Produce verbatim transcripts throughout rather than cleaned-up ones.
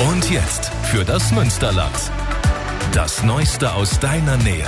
Und jetzt für das Münsterland. Das Neueste aus deiner Nähe.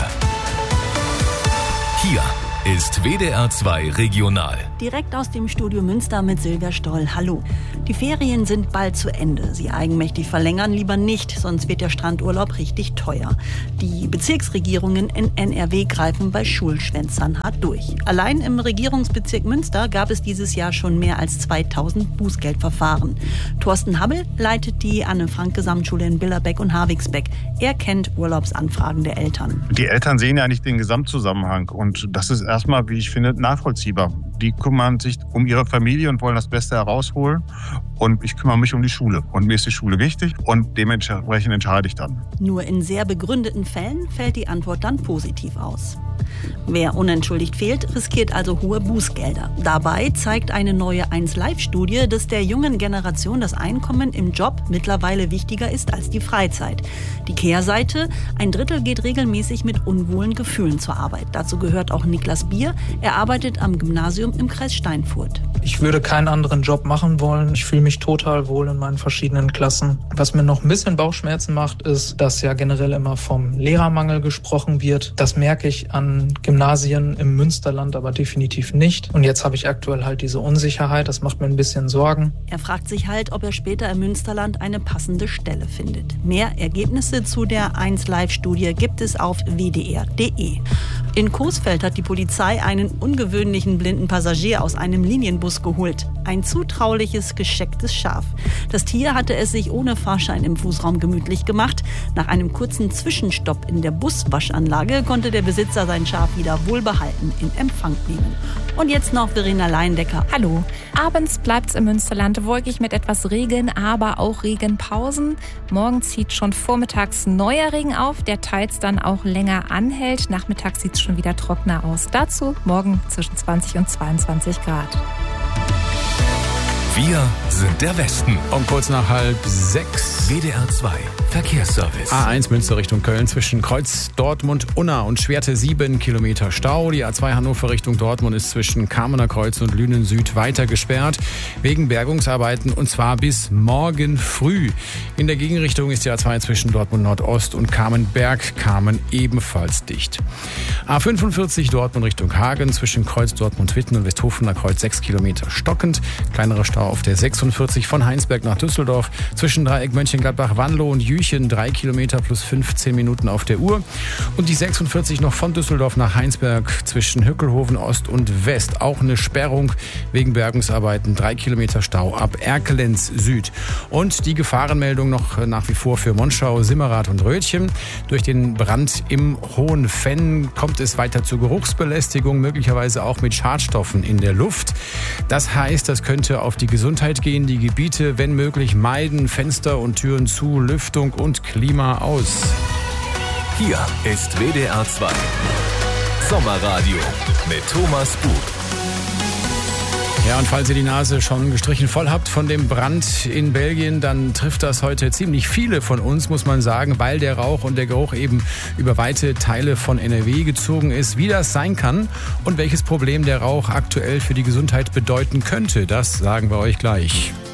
Hier ist W D R zwei Regional. Direkt aus dem Studio Münster mit Silvia Stoll. Hallo. Die Ferien sind bald zu Ende. Sie eigenmächtig verlängern lieber nicht, sonst wird der Strandurlaub richtig teuer. Die Bezirksregierungen in N R W greifen bei Schulschwänzern hart durch. Allein im Regierungsbezirk Münster gab es dieses Jahr schon mehr als zweitausend Bußgeldverfahren. Thorsten Habbel leitet die Anne-Frank-Gesamtschule in Billerbeck und Havigsbeck. Er kennt Urlaubsanfragen der Eltern. Die Eltern sehen ja nicht den Gesamtzusammenhang und das ist erstmal, wie ich finde, nachvollziehbar. Die kümmern sich um ihre Familie und wollen das Beste herausholen. Und ich kümmere mich um die Schule. Und mir ist die Schule wichtig und dementsprechend entscheide ich dann. Nur in sehr begründeten Fällen fällt die Antwort dann positiv aus. Wer unentschuldigt fehlt, riskiert also hohe Bußgelder. Dabei zeigt eine neue eins Live-Studie, dass der jungen Generation das Einkommen im Job mittlerweile wichtiger ist als die Freizeit. Die Kehrseite: ein Drittel geht regelmäßig mit unwohlen Gefühlen zur Arbeit. Dazu gehört auch Niklas Bier. Er arbeitet am Gymnasium im Kreis Steinfurt. Ich würde keinen anderen Job machen wollen. Ich fühle mich total wohl in meinen verschiedenen Klassen. Was mir noch ein bisschen Bauchschmerzen macht, ist, dass ja generell immer vom Lehrermangel gesprochen wird. Das merke ich an Gymnasien im Münsterland aber definitiv nicht. Und jetzt habe ich aktuell halt diese Unsicherheit. Das macht mir ein bisschen Sorgen. Er fragt sich halt, ob er später im Münsterland eine passende Stelle findet. Mehr Ergebnisse zu der eins Live-Studie gibt es auf w d r punkt d e. In Coesfeld hat die Polizei einen ungewöhnlichen blinden Passagier aus einem Linienbus geholt. Ein zutrauliches, geschecktes Schaf. Das Tier hatte es sich ohne Fahrschein im Fußraum gemütlich gemacht. Nach einem kurzen Zwischenstopp in der Buswaschanlage konnte der Besitzer sein Schaf wieder wohlbehalten in Empfang nehmen. Und jetzt noch Verena Leindecker. Hallo. Abends bleibt's im Münsterland wolkig mit etwas Regen, aber auch Regenpausen. Morgen zieht schon vormittags neuer Regen auf, der teils dann auch länger anhält. Nachmittags sieht's schon wieder trockener aus. Dazu morgen zwischen zwanzig und zweiundzwanzig Grad. Wir sind der Westen. Um kurz nach halb sechs. W D R zwei Verkehrsservice. A eins Münster Richtung Köln zwischen Kreuz Dortmund Unna und Schwerte sieben Kilometer Stau. Die A zwei Hannover Richtung Dortmund ist zwischen Kamener Kreuz und Lünen Süd weiter gesperrt wegen Bergungsarbeiten und zwar bis morgen früh. In der Gegenrichtung ist die A zwei zwischen Dortmund Nordost und Kamenberg Kamen ebenfalls dicht. A fünfundvierzig Dortmund Richtung Hagen zwischen Kreuz Dortmund Witten und Westhofener Kreuz sechs Kilometer stockend. Kleinerer Stau auf der sechsundvierzig von Heinsberg nach Düsseldorf zwischen Dreieck Mönchengladbach Wanlo und Jüchen drei Kilometer plus fünfzehn Minuten auf der Uhr. Und die sechsundvierzig noch von Düsseldorf nach Heinsberg zwischen Hückelhoven Ost und West. Auch eine Sperrung wegen Bergungsarbeiten. drei Kilometer Stau ab Erkelenz Süd. Und die Gefahrenmeldung noch nach wie vor für Monschau, Simmerath und Rötchen. Durch den Brand im Hohen Fenn kommt es weiter zur Geruchsbelästigung, möglicherweise auch mit Schadstoffen in der Luft. Das heißt, das könnte auf die Gesundheit gehen. Die Gebiete, wenn möglich, meiden. Fenster und Türen zu, Lüftung und Klima aus. Hier ist W D R zwei Sommerradio mit Thomas Bug. Ja, und falls ihr die Nase schon gestrichen voll habt von dem Brand in Belgien, dann trifft das heute ziemlich viele von uns, muss man sagen, weil der Rauch und der Geruch eben über weite Teile von N R W gezogen ist. Wie das sein kann und welches Problem der Rauch aktuell für die Gesundheit bedeuten könnte, das sagen wir euch gleich.